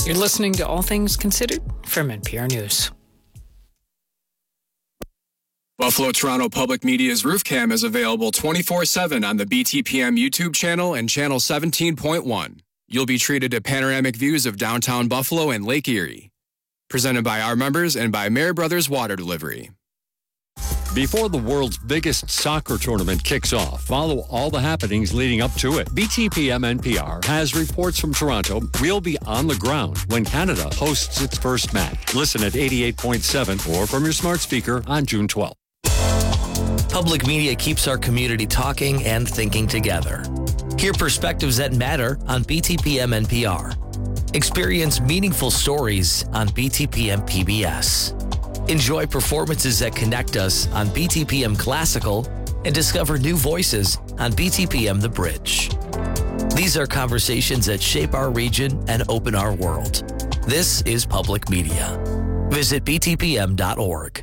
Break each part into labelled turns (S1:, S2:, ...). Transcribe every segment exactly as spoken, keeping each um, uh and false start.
S1: You're listening to All Things Considered from N P R News.
S2: Buffalo Toronto Public Media's Roof Cam is available twenty-four seven on the B T P M YouTube channel and channel seventeen point one. You'll be treated to panoramic views of downtown Buffalo and Lake Erie. Presented by our members and by Mayer Brothers Water Delivery.
S3: Before the world's biggest soccer tournament kicks off, follow all the happenings leading up to it. B T P M N P R has reports from Toronto. We'll be on the ground when Canada hosts its first match. Listen at eighty-eight point seven or from your smart speaker on June twelfth.
S4: Public media keeps our community talking and thinking together. Hear perspectives that matter on B T P M N P R. Experience meaningful stories on B T P M P B S. Enjoy performances that connect us on B T P M Classical and discover new voices on B T P M The Bridge. These are conversations that shape our region and open our world. This is public media. Visit b t p m dot org.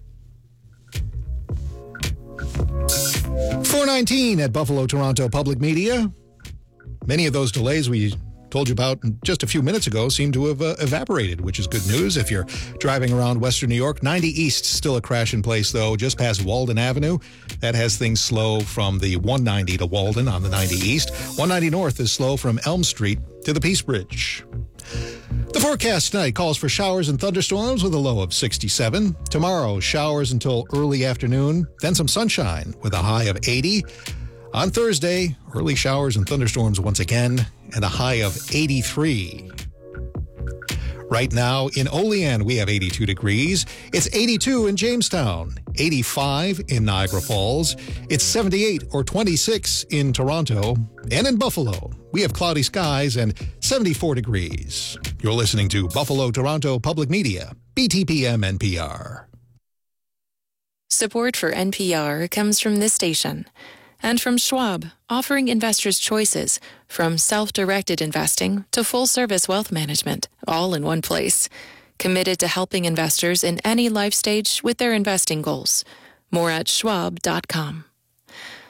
S5: four nineteen at Buffalo Toronto Public Media. Many of those delays we told you about just a few minutes ago seem to have uh, evaporated, which is good news if you're driving around Western New York. ninety East, still a crash in place, though, just past Walden Avenue. That has things slow from the one ninety to Walden on the ninety East. one ninety North is slow from Elm Street to the Peace Bridge. The forecast tonight calls for showers and thunderstorms with a low of sixty-seven. Tomorrow, showers until early afternoon, then some sunshine with a high of eighty. On Thursday, early showers and thunderstorms once again, and a high of eighty-three. Right now in Olean, we have eighty-two degrees. It's eighty-two in Jamestown, eighty-five in Niagara Falls. It's seventy-eight or twenty-six in Toronto. And in Buffalo, we have cloudy skies and seventy-four degrees. You're listening to Buffalo Toronto Public Media, B T P M N P R.
S6: Support for N P R comes from this station. And from Schwab, offering investors choices from self-directed investing to full-service wealth management, all in one place. Committed to helping investors in any life stage with their investing goals. More at schwab dot com.